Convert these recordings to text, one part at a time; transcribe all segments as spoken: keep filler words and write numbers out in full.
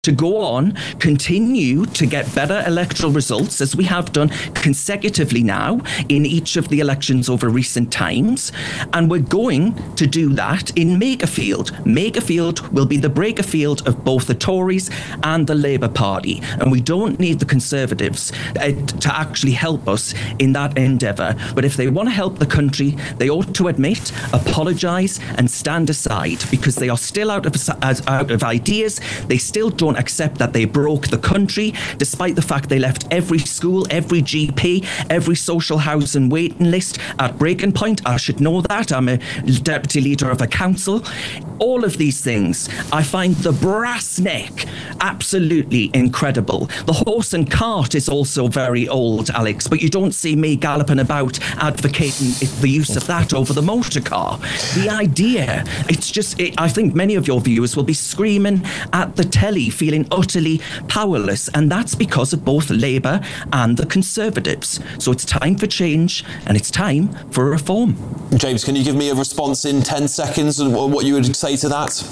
to go on, continue to get better electoral results as we have done consecutively now in each of the elections over recent times. And we're going to do that in Makerfield. Makerfield will be the breaker field of both the Tories and the Labour Party. And we don't need the Conservatives uh, to actually help us in that endeavour. But if they want to help the country, they ought to admit, apologise and stand aside, because they are still out of, as, out of ideas. They still don't accept that they broke the country, despite the fact they left every school, every G P, every social housing waiting list at breaking point. I should know that. I'm a deputy leader of a council. All of these things, I find the brass neck absolutely incredible. The horse and cart is also very old, Alex, but you don't see me galloping about advocating the use of that over the motor car. The idea, it's just, it, I think many of your viewers will be screaming at the telly, feeling utterly powerless, and that's because of both Labour and the Conservatives. So it's time for change, and it's time for reform. James, can you give me a response in ten seconds and what you would say to that?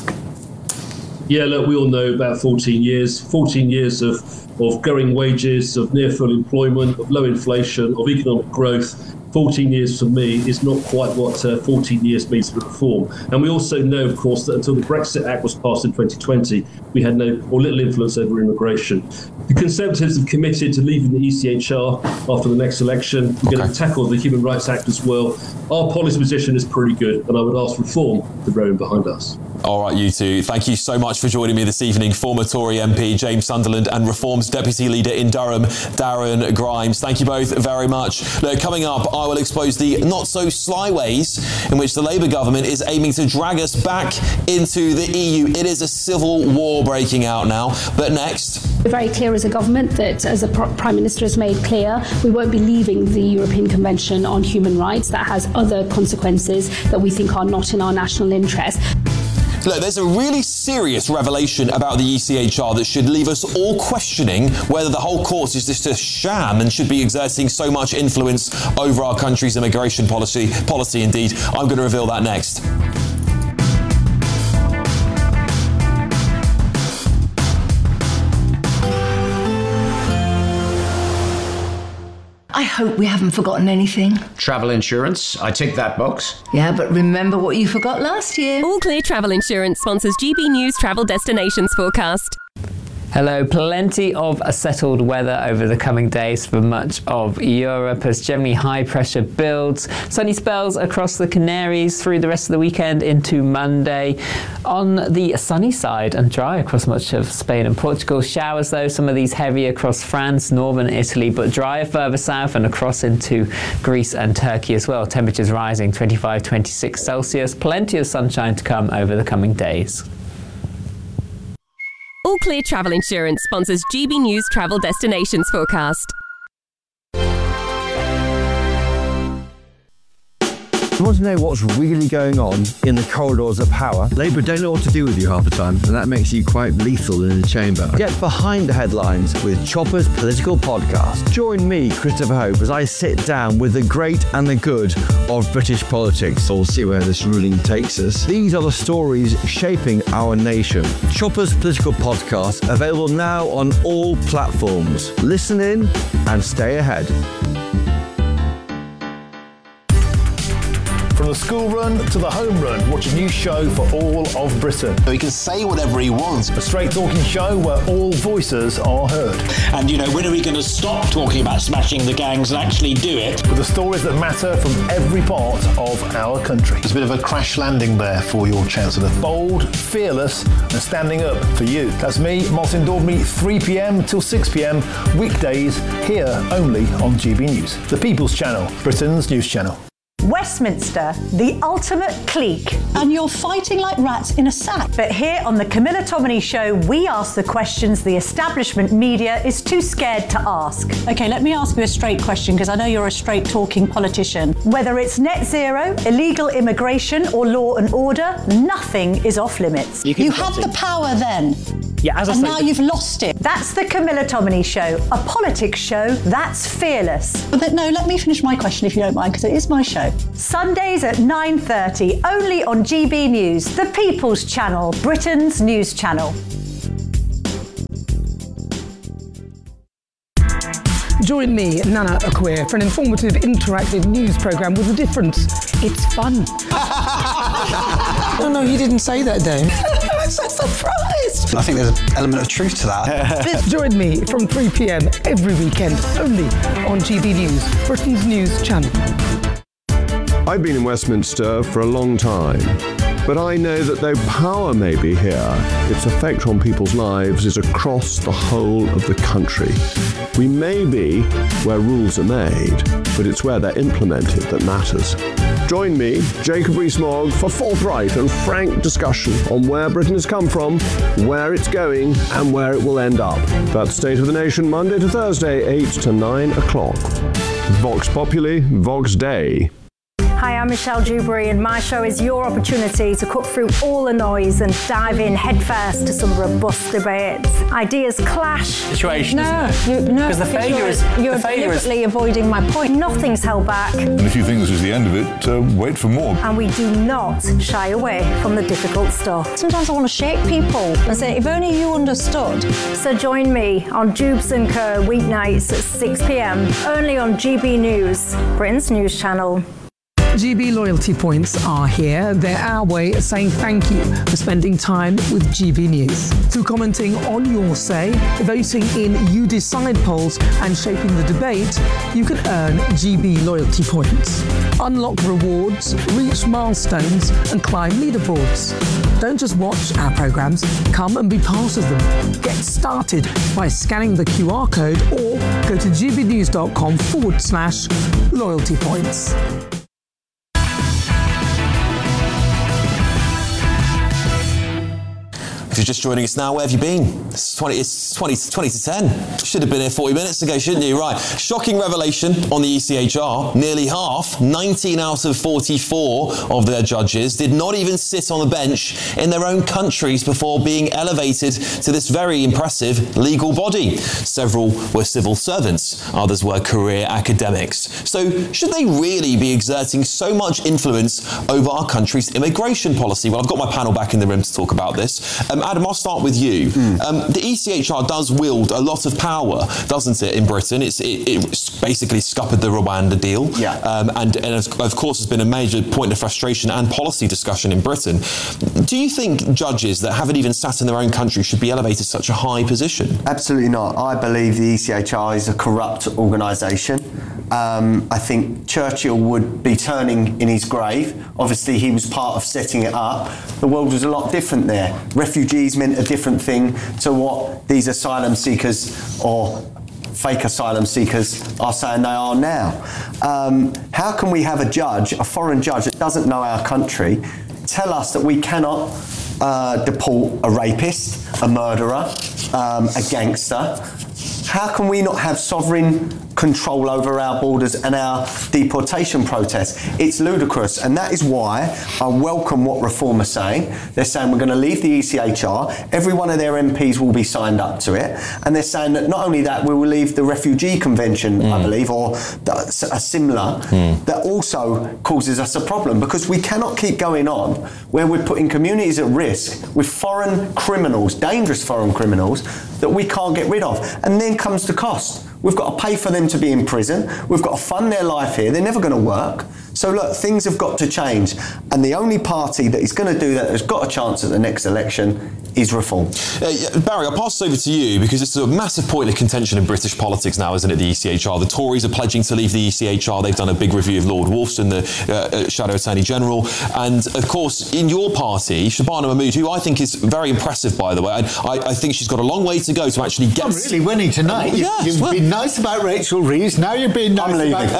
Yeah, look, we all know about fourteen years, fourteen years of, of growing wages, of near full employment, of low inflation, of economic growth. fourteen years for me is not quite what uh, fourteen years means for reform. And we also know, of course, that until the Brexit Act was passed in twenty twenty, we had no or little influence over immigration. The Conservatives have committed to leaving the E C H R after the next election. We're okay. going to tackle the Human Rights Act as well. Our policy position is pretty good, and I would ask reform to row in behind us. All right, you two. Thank you so much for joining me this evening. Former Tory M P James Sunderland and Reform's Deputy Leader in Durham, Darren Grimes. Thank you both very much. Look, coming up, I will expose the not-so-sly ways in which the Labour government is aiming to drag us back into the E U. It is a civil war breaking out now. But next... We're very clear as a government that, as the Prime Minister has made clear, we won't be leaving the European Convention on Human Rights. That has other consequences that we think are not in our national interest. Look, there's a really serious revelation about the E C H R that should leave us all questioning whether the whole course is just a sham and should be exerting so much influence over our country's immigration policy. Policy, indeed. I'm going to reveal that next. I hope we haven't forgotten anything. Travel insurance, I tick that box. Yeah, but remember what you forgot last year. All Clear Travel Insurance sponsors G B News Travel Destinations Forecast. Hello, plenty of settled weather over the coming days for much of Europe as generally high pressure builds. Sunny spells across the Canaries through the rest of the weekend into Monday. On the sunny side and dry across much of Spain and Portugal. Showers though, some of these heavy across France, northern Italy, but drier further south and across into Greece and Turkey as well. Temperatures rising twenty-five, twenty-six Celsius. Plenty of sunshine to come over the coming days. All Clear Travel Insurance sponsors G B News Travel Destinations Forecast. You want to know what's really going on in the corridors of power? Labour don't know what to do with you half the time, and that makes you quite lethal in the chamber. Get behind the headlines with Chopper's Political Podcast. Join me, Christopher Hope, as I sit down with the great and the good of British politics. We'll see where this ruling takes us. These are the stories shaping our nation. Chopper's Political Podcast, available now on all platforms. Listen in and stay ahead. From the school run to the home run, watch a new show for all of Britain. So he can say whatever he wants. A straight talking show where all voices are heard. And, you know, when are we going to stop talking about smashing the gangs and actually do it? With the stories that matter from every part of our country. There's a bit of a crash landing there for your Chancellor. Bold, fearless and standing up for you. That's me, Martin Daubney, three p.m. till six p.m. weekdays here only on G B News. The People's Channel, Britain's news channel. Westminster, the ultimate clique. And you're fighting like rats in a sack. But here on the Camilla Tominey Show, we ask the questions the establishment media is too scared to ask. OK, let me ask you a straight question, because I know you're a straight-talking politician. Whether it's net zero, illegal immigration or law and order, nothing is off limits. You, you had the power then. Yeah, as I and say, now you've lost it. That's the Camilla Tominey Show, a politics show that's fearless. But no, let me finish my question if you don't mind, because it is my show. Sundays at nine thirty, only on G B News, the People's Channel, Britain's news channel. Join me, Nana Akweer, for an informative, interactive news programme with a difference. It's fun. No, no, you didn't say that, Dave. I'm so surprised. I think there's an element of truth to that. Join me from three p.m. every weekend, only on G B News, Britain's news channel. I've been in Westminster for a long time, but I know that though power may be here, its effect on people's lives is across the whole of the country. We may be where rules are made, but it's where they're implemented that matters. Join me, Jacob Rees-Mogg, for forthright and frank discussion on where Britain has come from, where it's going, and where it will end up. That's State of the Nation, Monday to Thursday, eight to nine o'clock. Vox Populi, Vox Dei. Hi, I'm Michelle Dewberry, and my show is your opportunity to cut through all the noise and dive in headfirst to some robust debates. Ideas clash. Situation. No, you, no, because the failure you're, is you're the failure deliberately is... avoiding my point. Nothing's held back. And if you think this is the end of it, uh, wait for more. And we do not shy away from the difficult stuff. Sometimes I want to shake people and say, if only you understood. So join me on Jubes and Co weeknights at six p.m. only on G B News, Britain's news channel. G B loyalty points are here. They're our way of saying thank you for spending time with G B News. Through commenting on your say, voting in You Decide polls and shaping the debate, you can earn G B loyalty points. Unlock rewards, reach milestones and climb leaderboards. Don't just watch our programmes, come and be part of them. Get started by scanning the Q R code or go to gbnews.com forward slash loyalty points. If you're just joining us now, where have you been? It's twenty, it's twenty, twenty to ten. Should have been here forty minutes ago, shouldn't you? Right. Shocking revelation on the E C H R. Nearly half, nineteen out of forty-four of their judges, did not even sit on the bench in their own countries before being elevated to this very impressive legal body. Several were civil servants, others were career academics. So should they really be exerting so much influence over our country's immigration policy? Well, I've got my panel back in the room to talk about this. Um, Adam, I'll start with you. Mm. Um, the E C H R does wield a lot of power, doesn't it, in Britain? It's, it, it's basically scuppered the Rwanda deal. Yeah. Um, and, and of course, has been a major point of frustration and policy discussion in Britain. Do you think judges that haven't even sat in their own country should be elevated to such a high position? Absolutely not. I believe the E C H R is a corrupt organisation. Um, I think Churchill would be turning in his grave. Obviously, he was part of setting it up. The world was a lot different there. Refugees meant a different thing to what these asylum seekers or fake asylum seekers are saying they are now. Um, how can we have a judge, a foreign judge that doesn't know our country, tell us that we cannot uh, deport a rapist, a murderer, um, a gangster? How can we not have sovereign control over our borders and our deportation protests? It's ludicrous, and that is why I welcome what Reform are saying. They're saying we're going to leave the E C H R, every one of their M Ps will be signed up to it, and they're saying that not only that, we will leave the Refugee Convention, mm. I believe, or the, a similar, mm. that also causes us a problem, because we cannot keep going on where we're putting communities at risk with foreign criminals, dangerous foreign criminals, that we can't get rid of. And then comes the cost. We've got to pay for them to be in prison. We've got to fund their life here. They're never going to work. So look, things have got to change. And the only party that is going to do that, has got a chance at the next election, is Reform. Uh, yeah, Barry, I'll pass over to you, because it's a massive point of contention in British politics now, isn't it, the E C H R? The Tories are pledging to leave the E C H R. They've done a big review of Lord Wolfson, the uh, Shadow Attorney General. And, of course, in your party, Shabana Mahmood, who I think is very impressive, by the way, I, I, I think she's got a long way to go to actually get... I'm really winning tonight. You, yes, you've well, been nice about Rachel Reeves, now you're being nice I'm about...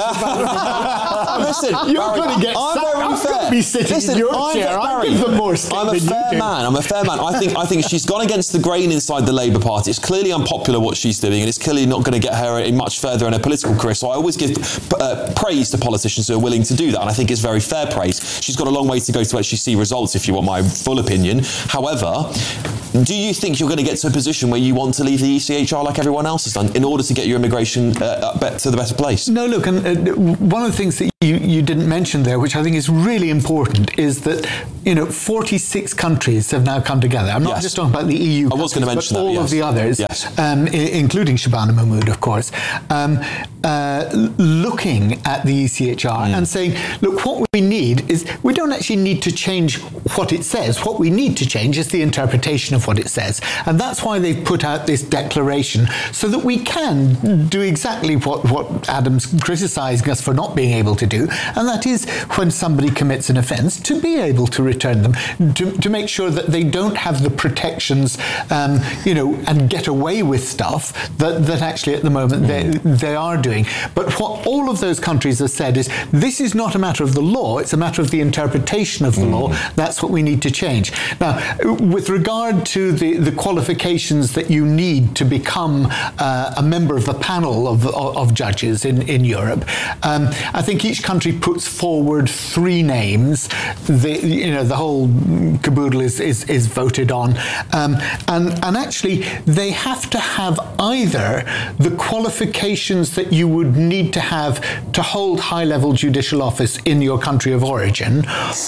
uh, Listen, you're Barry, going to get I'm sacked. very I'm fair. going to be sitting Listen, in your I'm chair. I'll give them more stick I'm a than fair you do. man. I'm a fair man. I think I think she's gone against the grain inside the Labour Party. It's clearly unpopular what she's doing, and it's clearly not going to get her in much further in her political career. So I always give uh, praise to politicians who are willing to do that, and I think it's very fair praise. She's got a long way to go to actually see results, if you want my full opinion. However, do you think you're going to get to a position where you want to leave the E C H R like everyone else has done in order to get your immigration uh, to the better place? No, look, and uh, one of the things that you, you didn't mention there, which I think is really important, is that, you know, forty-six countries have now come together. I'm not yes. just talking about the E U I was going to mention but all that, yes. of the others, yes. um, I- including Shabana Mahmood, of course, um, uh, looking at the E C H R mm. and saying, look, what we need is, we don't actually need to change what it says. What we need to change is the interpretation of what it says. And that's why they've put out this declaration, so that we can do exactly what, what Adam's criticising us for not being able to do, and that is, when somebody commits an offence, to be able to return them, to, to make sure that they don't have the protections, um, you know, and get away with stuff that, that actually at the moment they, they are doing. But what all of those countries have said is, this is not a matter of the law, it's a matter of the interpretation of the mm. law. That's what we need to change. Now, with regard to the, the qualifications that you need to become uh, a member of the panel of, of, of judges in, in Europe, um, I think each country puts forward three names. The, you know, the whole caboodle is, is, is voted on. Um, and, and actually, they have to have either the qualifications that you would need to have to hold high-level judicial office in your country of origin,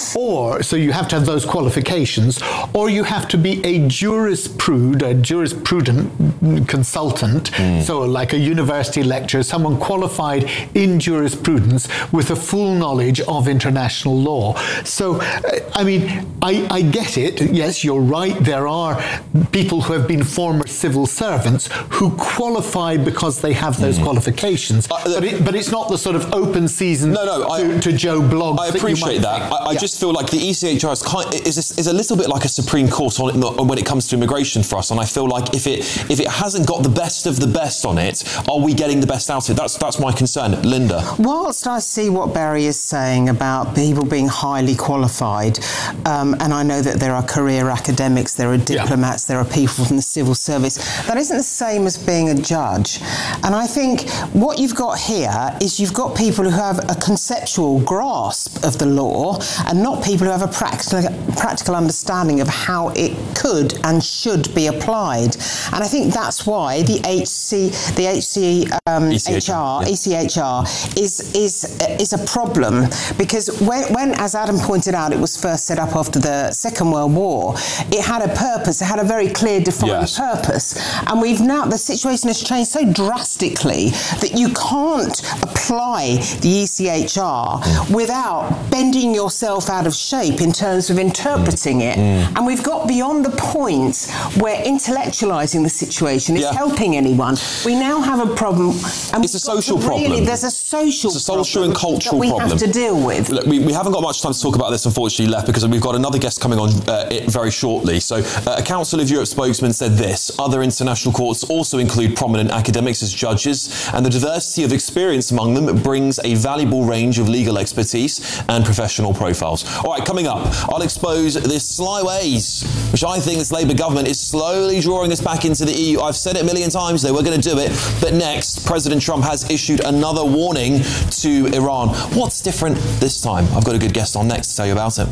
or, so you have to have those qualifications, or you have to be a jurisprude, a jurisprudent consultant, mm. so like a university lecturer, someone qualified in jurisprudence with a full knowledge of international law. So, I mean, I, I get it. Yes, you're right. There are people who have been former civil servants who qualify because they have those mm. qualifications. Uh, but, it, but it's not the sort of open season no, no, to, I, to Joe Bloggs. I appreciate that. that. I, I yeah. just feel like the E C H R is, kind, is, a, is a little bit like a Supreme Court on it, when it comes to immigration for us. And I feel like if it if it hasn't got the best of the best on it, are we getting the best out of it? That's that's my concern. Linda? Whilst I see what Barry is saying about people being highly qualified, um, and I know that there are career academics, there are diplomats, yeah. there are people from the civil service, that isn't the same as being a judge. And I think what you've got here is you've got people who have a conceptual grasp of the law and not people who have a practical, practical understanding of how it could and should be applied. And I think that's why the H C, the H C, um, E C H R, H R, yeah. E C H R is is is a problem, because when, when, as Adam pointed out, it was first set up after the Second World War, it had a purpose, it had a very clear defined yes. purpose. And we've now, the situation has changed so drastically that you can't apply the E C H R mm. without bending yourself out of shape in terms of interpreting mm. it. Mm. And we've got beyond the point where intellectualising the situation is yeah. helping anyone. We now have a problem. And it's a social really, problem. There's a social It's a social and cultural that we problem. have to deal with. Look, we, we haven't got much time to talk about this, unfortunately, left, because we've got another guest coming on uh, it very shortly. So uh, a Council of Europe spokesman said this: other international courts also include prominent academics as judges, and the diversity of experience among them brings a valuable range of legal expertise and professional profiles. All right, coming up, I'll expose the sly ways which I think this Labour government is slowly drawing us back into the E U. I've said it a million times, they were going to do it. But next, President Trump has issued another warning to Iran. What's different this time? I've got a good guest on next to tell you about it.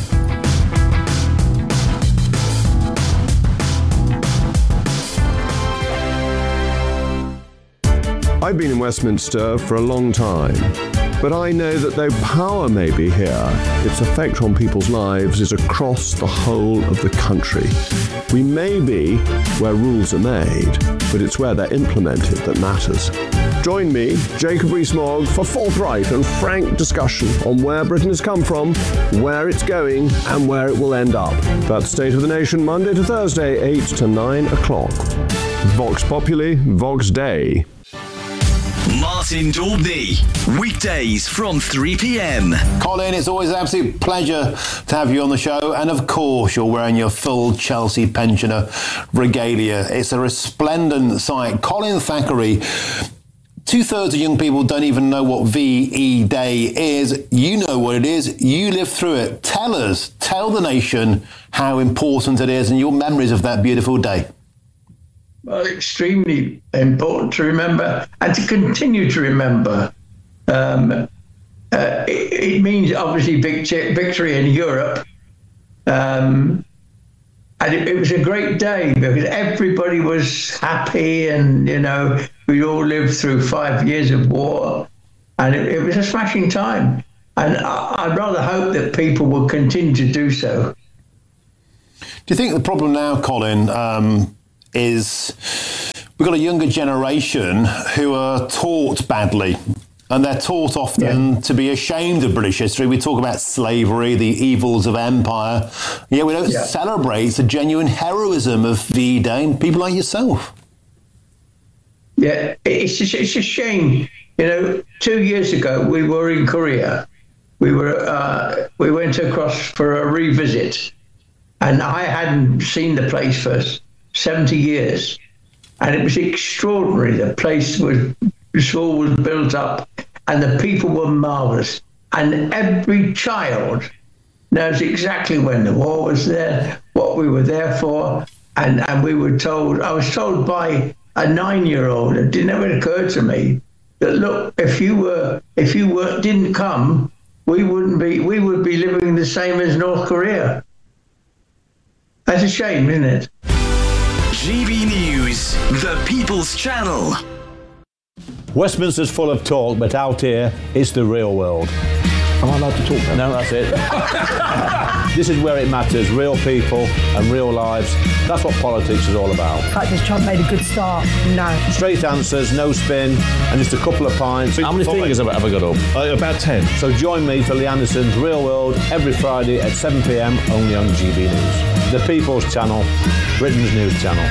I've been in Westminster for a long time, but I know that though power may be here, its effect on people's lives is across the whole of the country. We may be where rules are made, but it's where they're implemented that matters. Join me, Jacob Rees-Mogg, for forthright and frank discussion on where Britain has come from, where it's going, and where it will end up. That's State of the Nation, Monday to Thursday, eight to nine o'clock. Vox Populi, Vox Dei. Martin Daubney, weekdays from three p.m. Colin, it's always an absolute pleasure to have you on the show. And of course, you're wearing your full Chelsea pensioner regalia. It's a resplendent sight. Colin Thackeray. Two-thirds of young people don't even know what V E Day is. You know what it is. You lived through it. Tell us, tell the nation how important it is and your memories of that beautiful day. Well, extremely important to remember and to continue to remember. Um, uh, it, it means obviously victory, victory in Europe. Um, and it, it was a great day because everybody was happy and, you know, we all lived through five years of war. and it, it was a smashing time. And I, I'd rather hope that people will continue to do so. Do you think the problem now, Colin, um, is we've got a younger generation who are taught badly, and they're taught often yeah. to be ashamed of British history? We talk about slavery, the evils of empire, yet we don't yeah. celebrate the genuine heroism of V-Day and people like yourself. Yeah, it's a, it's a shame. You know, two years ago we were in Korea. We were uh, we went across for a revisit, and I hadn't seen the place for seventy years, and it was extraordinary. The place was, the school was built up, and the people were marvellous. And every child knows exactly when the war was there, what we were there for, and, and we were told, I was told by a nine-year-old, it never occurred to me, that look, if you were, if you were, didn't come, we wouldn't be, we would be living the same as North Korea. That's a shame, isn't it? G B News, the People's Channel. Westminster's full of talk, but out here, it's the real world. Am I allowed to talk then? No, that's it. This is where it matters, real people and real lives. That's what politics is all about. The fact is Trump made a good start, no. Straight answers, no spin, and just a couple of pints. How many fingers have I ever got up? Uh, about ten. So join me for Lee Anderson's Real World every Friday at seven p m only on G B News. The People's Channel, Britain's news channel.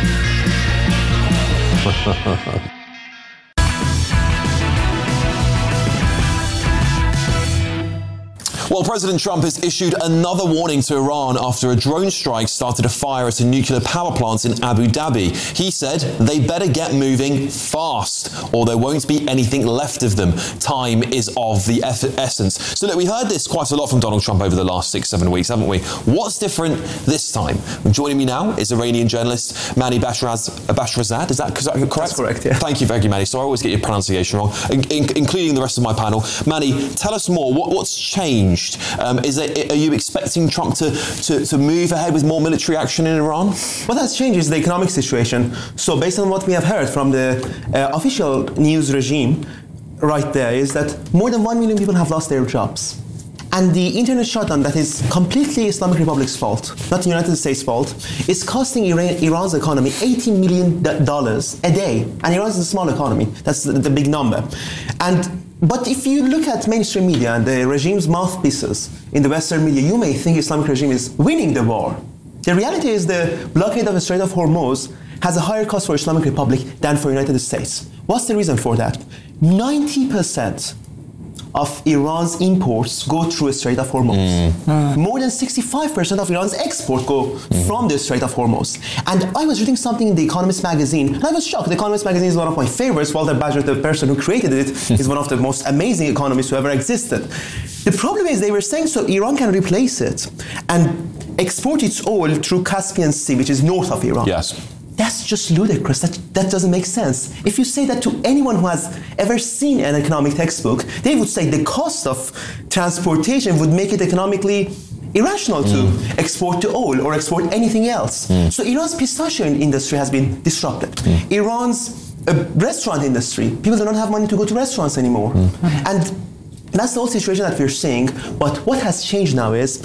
Well, President Trump has issued another warning to Iran after a drone strike started a fire at a nuclear power plant in Abu Dhabi. He said they better get moving fast or there won't be anything left of them. Time is of the essence. So look, we heard this quite a lot from Donald Trump over the last six, seven weeks, haven't we? What's different this time? Joining me now is Iranian journalist Mani Bashraz, Bashrazad. Is that correct? That's correct, yeah. Thank you, very you, Mani. So I always get your pronunciation wrong, in, in, including the rest of my panel. Mani, tell us more. What, what's changed? Um, is it, are you expecting Trump to, to, to move ahead with more military action in Iran? What has changed is the economic situation. So based on what we have heard from the uh, official news regime right there is that more than one million people have lost their jobs. And the internet shutdown that is completely Islamic Republic's fault, not the United States' fault, is costing Iran, Iran's economy eighty million dollars a day. And Iran is a small economy. That's the, the big number. And But if you look at mainstream media and the regime's mouthpieces in the Western media, you may think Islamic regime is winning the war. The reality is the blockade of the Strait of Hormuz has a higher cost for Islamic Republic than for United States. What's the reason for that? ninety percent of Iran's imports go through the Strait of Hormuz. Mm. Mm. More than sixty-five percent of Iran's exports go mm. from the Strait of Hormuz. And I was reading something in The Economist magazine, and I was shocked. The Economist magazine is one of my favorites. Walter Badger, the person who created it, is one of the most amazing economists who ever existed. The problem is they were saying so Iran can replace it and export its oil through Caspian Sea, which is north of Iran. Yes. That's just ludicrous. That, that doesn't make sense. If you say that to anyone who has ever seen an economic textbook, they would say the cost of transportation would make it economically irrational to mm. export the oil or export anything else. Mm. So Iran's pistachio industry has been disrupted. Mm. Iran's uh, restaurant industry, people do not have money to go to restaurants anymore. Mm. And that's the whole situation that we're seeing. But what has changed now is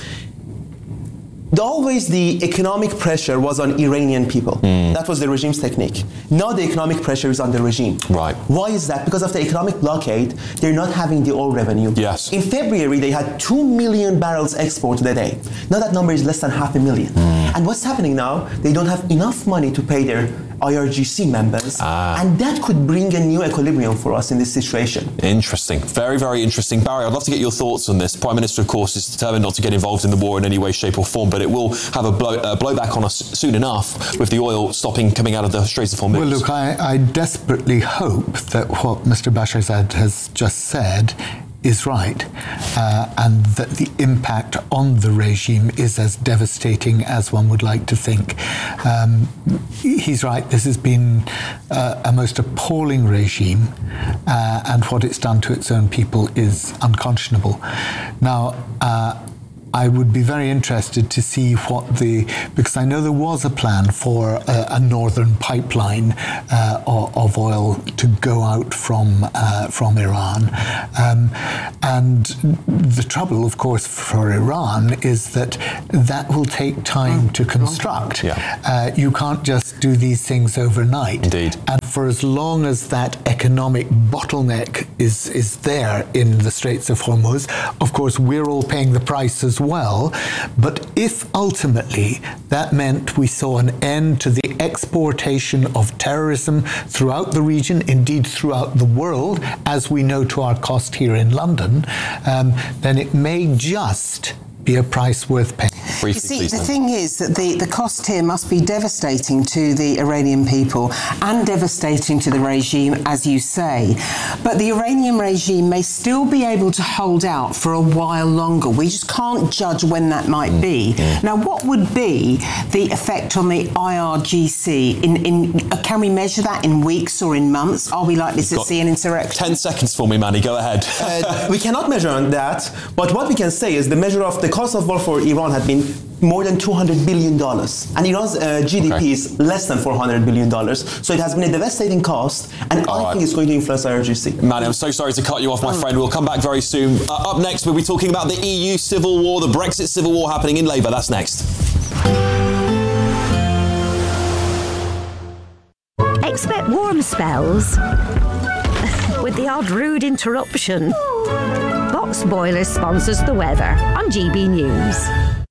The always the economic pressure was on Iranian people. Mm. That was the regime's technique. Now the economic pressure is on the regime. Right. Why is that? Because of the economic blockade, they're not having the oil revenue. Yes. In February, they had two million barrels exported a day. Now that number is less than half a million. Mm. And what's happening now? They don't have enough money to pay their I R G C members, ah. and that could bring a new equilibrium for us in this situation. Interesting. Very, very interesting. Barry, I'd love to get your thoughts on this. Prime Minister, of course, is determined not to get involved in the war in any way, shape or form, but it will have a blow, uh, blowback on us soon enough with the oil stopping coming out of the Straits of Hormuz. Well, look, I, I desperately hope that what Mister Bashrazad has just said is right, uh, and that the impact on the regime is as devastating as one would like to think. Um, he's right, this has been uh, a most appalling regime, uh, and what it's done to its own people is unconscionable. Now, uh, I would be very interested to see what the, because I know there was a plan for a, a northern pipeline uh, of, of oil to go out from uh, from Iran. Um, and the trouble, of course, for Iran is that that will take time to construct. Yeah. Uh, you can't just do these things overnight. Indeed. And for as long as that economic bottleneck is, is there in the Straits of Hormuz, of course, we're all paying the price as well. But if ultimately that meant we saw an end to the exportation of terrorism throughout the region, indeed throughout the world, as we know to our cost here in London, um, then it may just be a price worth paying. You see, the thing is that the, the cost here must be devastating to the Iranian people and devastating to the regime, as you say. But the Iranian regime may still be able to hold out for a while longer. We just can't judge when that might mm. be. Mm. Now, what would be the effect on the I R G C? In, in, uh, can we measure that in weeks or in months? Are we likely to see an insurrection? Ten seconds for me, Manny. Go ahead. uh, we cannot measure on that, but what we can say is the measure of the cost of war for Iran had been more than two hundred billion dollars. And Iran's uh, G D P okay. is less than four hundred billion dollars. So it has been a devastating cost, and All I right. think it's going to influence I R G C. Manny, I'm so sorry to cut you off, my friend. We'll come back very soon. Uh, up next, we'll be talking about the E U civil war, the Brexit civil war happening in Labour. That's next. Expect warm spells with the odd rude interruption. Box Boilers sponsors the weather on G B News.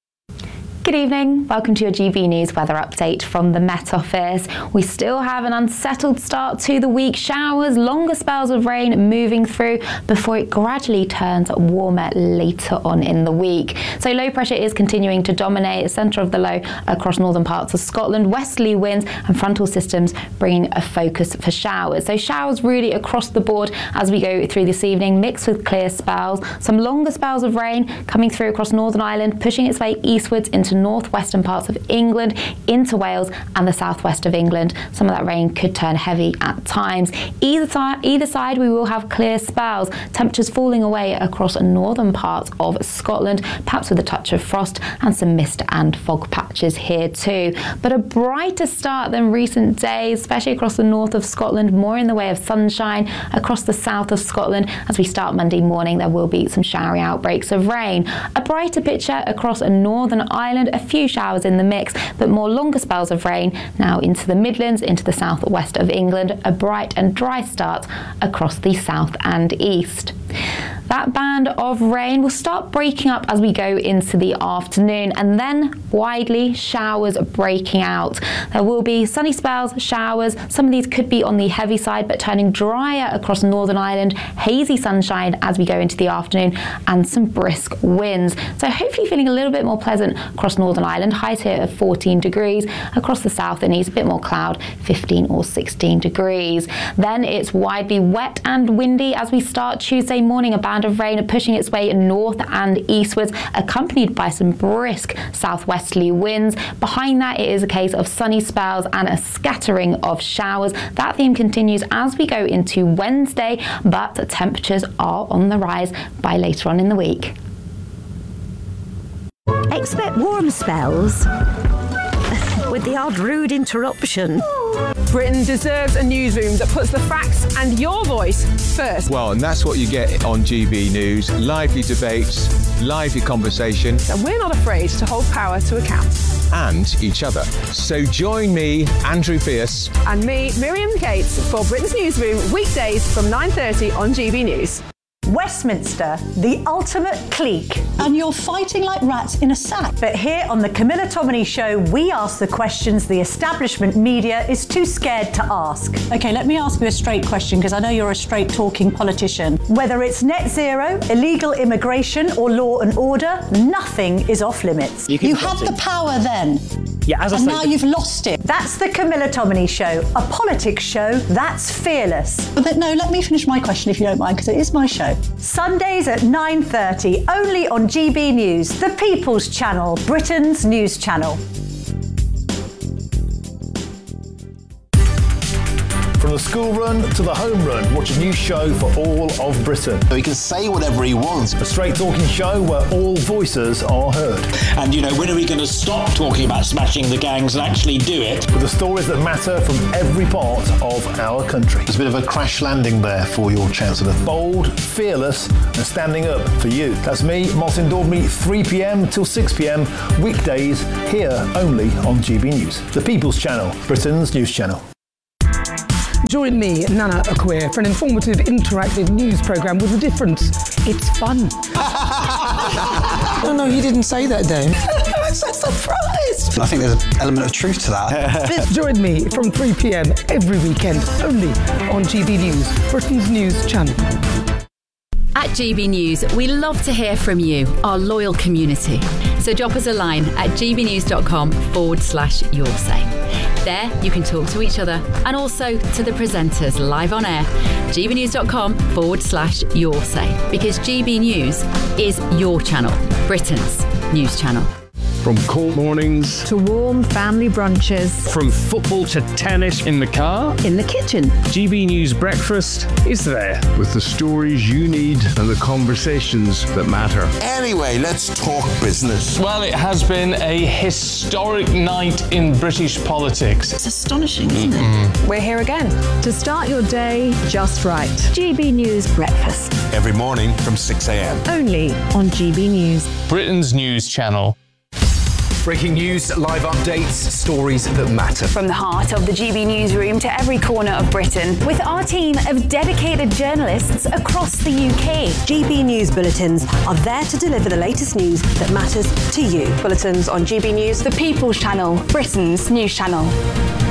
Good evening. Welcome to your G B News weather update from the Met Office. We still have an unsettled start to the week. Showers, longer spells of rain moving through before it gradually turns warmer later on in the week. So low pressure is continuing to dominate the centre of the low across northern parts of Scotland. Westerly winds and frontal systems bringing a focus for showers. So showers really across the board as we go through this evening, mixed with clear spells. Some longer spells of rain coming through across Northern Ireland, pushing its way eastwards into northwestern parts of England, into Wales and the southwest of England. Some of that rain could turn heavy at times. Either side, either side we will have clear spells. Temperatures falling away across northern parts of Scotland, perhaps with a touch of frost and some mist and fog patches here too. But a brighter start than recent days, especially across the north of Scotland, more in the way of sunshine across the south of Scotland. As we start Monday morning, there will be some showery outbreaks of rain. A brighter picture across Northern Ireland, a few showers in the mix, but more longer spells of rain now into the Midlands, into the southwest of England. A bright and dry start across the south and east. That band of rain will start breaking up as we go into the afternoon, and then widely showers breaking out. There will be sunny spells, showers. Some of these could be on the heavy side, but turning drier across Northern Ireland. Hazy sunshine as we go into the afternoon, and some brisk winds. So hopefully feeling a little bit more pleasant across Northern Ireland. Highs here of fourteen degrees. Across the south and east, a bit more cloud, fifteen or sixteen degrees. Then it's widely wet and windy as we start Tuesday morning. A band of rain pushing its way north and eastwards, accompanied by some brisk southwesterly winds. Behind that, it is a case of sunny spells and a scattering of showers. That theme continues as we go into Wednesday, but the temperatures are on the rise by later on in the week. Expect warm spells with the odd rude interruption. Britain deserves a newsroom that puts the facts and your voice first. Well, and that's what you get on G B News. Lively debates, lively conversation. And we're not afraid to hold power to account. And each other. So join me, Andrew Pierce. And me, Miriam Cates, for Britain's Newsroom, weekdays from nine thirty on G B News. Westminster, the ultimate clique. And you're fighting like rats in a sack. But here on the Camilla Tominey Show, we ask the questions the establishment media is too scared to ask. Okay, let me ask you a straight question, because I know you're a straight-talking politician. Whether it's net zero, illegal immigration, or law and order, nothing is off limits. You, you had the power then. Yeah, as I and say, now you've lost it. That's the Camilla Tominey Show, a politics show that's fearless. But no, let me finish my question if you don't mind, because it is my show. Sundays at nine thirty, only on G B News, the People's Channel, Britain's news channel. From the school run to the home run, watch a new show for all of Britain. So he can say whatever he wants. A straight talking show where all voices are heard. And, you know, when are we going to stop talking about smashing the gangs and actually do it? With the stories that matter from every part of our country. There's a bit of a crash landing there for your Chancellor. Bold, fearless, and standing up for you. That's me, Martin Daubney, three p.m. till six p.m. weekdays, here only on G B News. The People's Channel, Britain's news channel. Join me, Nana Akwe, for an informative, interactive news programme with a difference. It's fun. No, no, he didn't say that, Dave. I'm so surprised. I think there's an element of truth to that. Join me from three p.m. every weekend, only on G B News, Britain's news channel. At G B News, we love to hear from you, our loyal community. So drop us a line at gbnews.com forward slash your say. There, you can talk to each other and also to the presenters live on air. gbnews.com forward slash your say. Because G B News is your channel, Britain's news channel. From cold mornings to warm family brunches, from football to tennis in the car, in the kitchen, G B News Breakfast is there. With the stories you need and the conversations that matter. Anyway, let's talk business. Well, it has been a historic night in British politics. It's astonishing, isn't it? We're here again to start your day just right. G B News Breakfast. Every morning from six a.m. Only on G B News, Britain's news channel. Breaking news, live updates, stories that matter. From the heart of the G B newsroom to every corner of Britain, with our team of dedicated journalists across the U K. G B News bulletins are there to deliver the latest news that matters to you. Bulletins on G B News, the People's Channel, Britain's news channel.